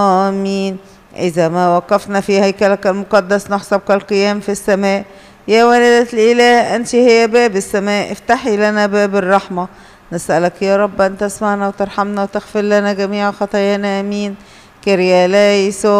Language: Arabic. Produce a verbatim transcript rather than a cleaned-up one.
آمين. إذا ما وقفنا في هيكلك المقدس نحسب كالقيام في السماء. يا والدة الإله أنت هي باب السماء، افتحي لنا باب الرحمة. نسألك يا رب أن تسمعنا وترحمنا وتغفر لنا جميع خطايانا. آمين. كريا ليسون.